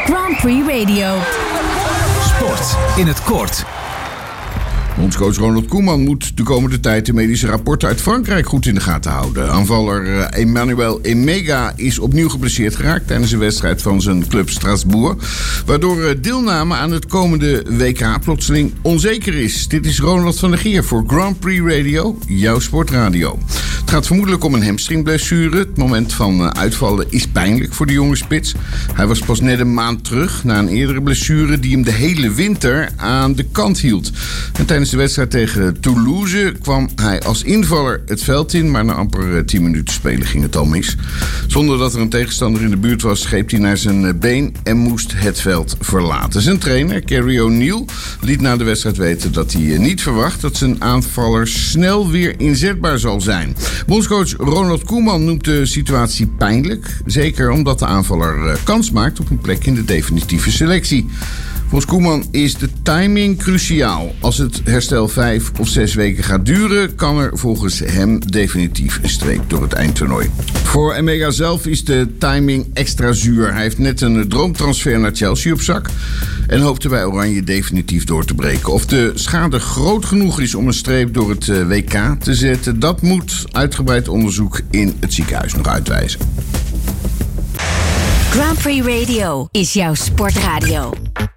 Grand Prix Radio. Sport in het kort. Bondscoach Ronald Koeman moet de komende tijd de medische rapporten uit Frankrijk goed in de gaten houden. Aanvaller Emmanuel Emega is opnieuw geblesseerd geraakt tijdens een wedstrijd van zijn club Strasbourg, waardoor deelname aan het komende WK plotseling onzeker is. Dit is Ronald van der Geer voor Grand Prix Radio, jouw sportradio. Het gaat vermoedelijk om een hamstringblessure. Het moment van uitvallen is pijnlijk voor de jonge spits. Hij was pas net een maand terug na een eerdere blessure die hem de hele winter aan de kant hield. En tijdens de wedstrijd tegen Toulouse kwam hij als invaller het veld in, maar na amper 10 minuten spelen ging het al mis. Zonder dat er een tegenstander in de buurt was, greep hij naar zijn been en moest het veld verlaten. Zijn trainer, Kerry O'Neill, liet na de wedstrijd weten dat hij niet verwacht dat zijn aanvaller snel weer inzetbaar zal zijn. Bondscoach Ronald Koeman noemt de situatie pijnlijk, zeker omdat de aanvaller kans maakt op een plek in de definitieve selectie. Volgens Koeman is de timing cruciaal. Als het herstel 5 of 6 weken gaat duren, kan er volgens hem definitief een streep door het eindtoernooi. Voor Emega zelf is de timing extra zuur. Hij heeft net een droomtransfer naar Chelsea op zak en hoopte bij Oranje definitief door te breken. Of de schade groot genoeg is om een streep door het WK te zetten, dat moet uitgebreid onderzoek in het ziekenhuis nog uitwijzen. Grand Prix Radio is jouw sportradio.